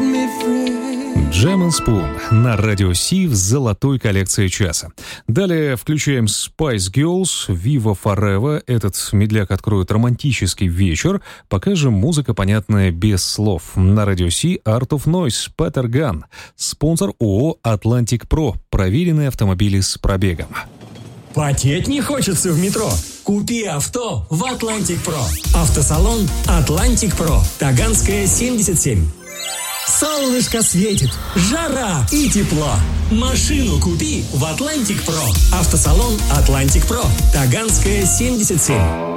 Jam and Spoon на Радио Си в золотой коллекции часа. Далее включаем Spice Girls, Viva Forever. Этот медляк откроет романтический вечер. Пока же музыка, понятная без слов. На Радио Си Art of Noise, Peter Gunn. Спонсор ООО Atlantic Pro. Проверенные автомобили с пробегом. Потеть не хочется в метро? Купи авто в Atlantic Pro. Автосалон Atlantic Pro. Таганская, 77. Солнышко светит, жара и тепло. Машину купи в Atlantic Pro. Автосалон Atlantic Pro. Таганская, 77.